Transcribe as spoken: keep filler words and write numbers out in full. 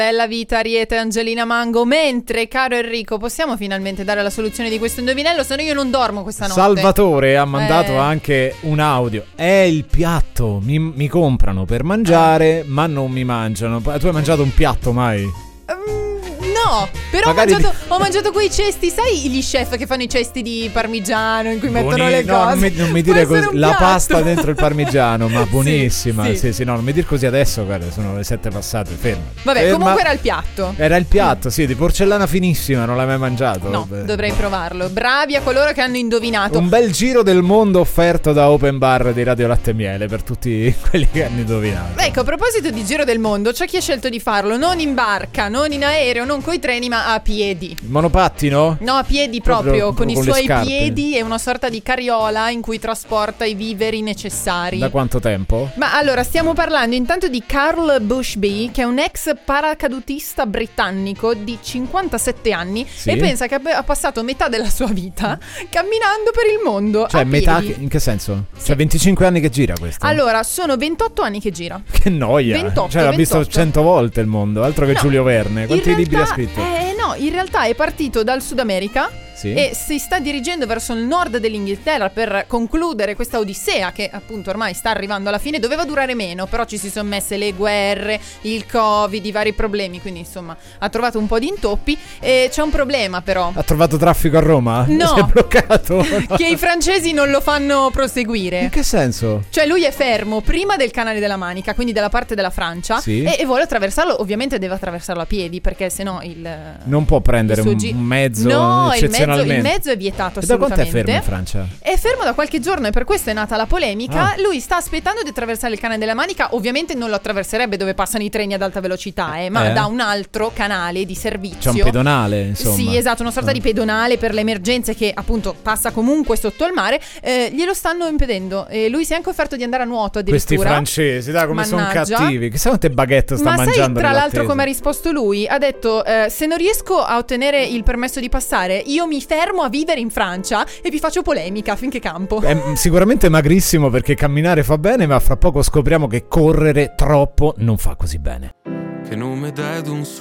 Bella vita, Ariete e Angelina Mango. Mentre, caro Enrico, possiamo finalmente dare la soluzione di questo indovinello? Se no io non dormo questa notte. Salvatore ha mandato eh. anche un audio. È il piatto, mi, mi comprano per mangiare, ma non mi mangiano. Tu hai mangiato un piatto mai? Um, no, però ho mangiato, di... ho mangiato quei cesti, sai gli chef che fanno i cesti di parmigiano in cui mettono Buoni... le no, cose? Non mi, non mi dire così, la piatto. pasta dentro il parmigiano, ma buonissima. Sì, sì. sì, sì, no, non mi dire così adesso, guarda, sono le sette passate, ferma. Vabbè, ferma. comunque era il piatto. Era il piatto, sì, di porcellana finissima, non l'hai mai mangiato? No, Beh. dovrei provarlo. Bravi a coloro che hanno indovinato. Un bel giro del mondo offerto da Open Bar di Radio Latte e Miele per tutti quelli che hanno indovinato. Ecco, a proposito di giro del mondo, c'è chi ha scelto di farlo non in barca, non in aereo, non coi treni, ma a piedi. Monopattino? No, a piedi proprio, proprio con, con i le suoi scarpe. piedi e una sorta di carriola in cui trasporta i viveri necessari. Da quanto tempo? Ma allora, stiamo parlando intanto di Carl Bushby, che è un ex paracadutista britannico di cinquantasette anni, sì. e pensa che ha passato metà della sua vita camminando per il mondo. Cioè, a metà piedi. che, in che senso? Sì. Cioè, venticinque anni che gira questo? Allora, sono ventotto anni che gira. Che noia. ventotto, Cioè, l'ha visto ventotto. cento volte il mondo, altro che No, Giulio Verne. Quanti in libri realtà, ha scritto? Eh, no, in realtà è partito dal Sud America. Sì. E si sta dirigendo verso il nord dell'Inghilterra per concludere questa odissea che appunto ormai sta arrivando alla fine. Doveva durare meno, però ci si sono messe le guerre, il Covid, i vari problemi, quindi insomma ha trovato un po' di intoppi. E c'è un problema però. Ha trovato traffico a Roma? No. Si è bloccato? Che i francesi non lo fanno proseguire. In che senso? Cioè lui è fermo prima del canale della Manica, quindi dalla parte della Francia, sì. e, e vuole attraversarlo. Ovviamente deve attraversarlo a piedi, perché sennò il non può prendere un, gi- un mezzo no, eccezionalmente. il mezzo, il mezzo è vietato E da assolutamente. quanto è fermo in Francia? È fermo da qualche giorno e per questo è nata la polemica. Ah. Lui sta aspettando di attraversare il canale della Manica. Ovviamente non lo attraverserebbe dove passano i treni ad alta velocità, eh, ma eh. da un altro canale di servizio. C'è un pedonale, insomma. Sì, esatto, una sorta ah. di pedonale per le emergenze che appunto passa comunque sotto il mare. eh, Glielo stanno impedendo e lui si è anche offerto di andare a nuoto addirittura. Questi francesi, dai, come sono Mannaggia. cattivi. Chissà quante baguette sta Ma mangiando. sai tra l'altro nell'attesa. come ha risposto lui? Ha detto eh, se non riesco a ottenere il permesso di passare, io mi fermo a vivere in Francia e vi faccio polemica finché campo. È sicuramente magrissimo perché camminare fa bene, ma fra poco scopriamo che correre troppo non fa così bene. Che nome dai ad un